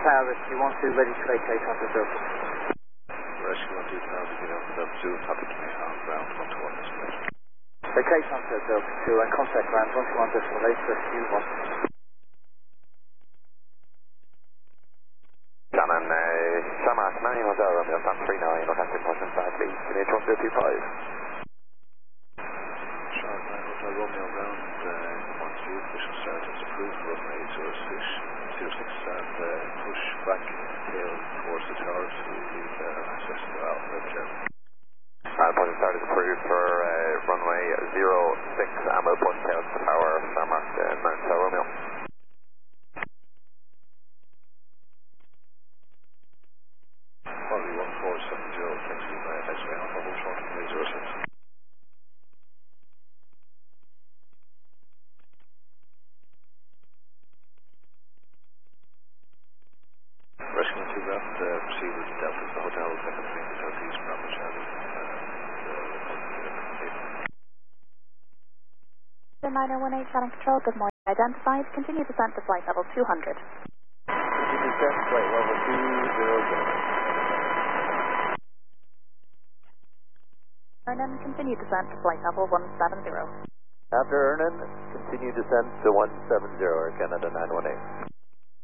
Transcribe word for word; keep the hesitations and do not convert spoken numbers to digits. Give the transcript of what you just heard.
Tower, Rescue one two, ready to vacate after Delta. Rescue one two, Tower, begin on Delta two, topic to me on ground one two one display. Vacate after Delta two, and contact ground one two one decimal eight, Rescue one. Shannon, uh, Shamak, nine Hotel Romeo, San three nine, Northampton, Washington, South East, N H one zero two five. Sharp nine Hotel Romeo, ground uh, one two, push and start as approved, runway zero six, zero six, and uh, push back tail towards the tower to leave uh, access to Alpha German. And push and start is approved for uh, runway zero six, and we'll push tail to the tower, Shamak, uh, nine Hotel Romeo. Quality one four seven zero, taxi by X-ray Alpha, hold short runway zero six. Rescue one two left, uh, proceed with Delta to the hotel, second thing to southeast, Bravo Charlie. The nine oh one eight Shannon Control, good morning. Identified, continue descent to flight level two hundred. Continue descent, flight level two zero zero. Ernan, continue descent to flight level one seven zero. After Ernan, continue descent to one seven zero, Canada nine one eight.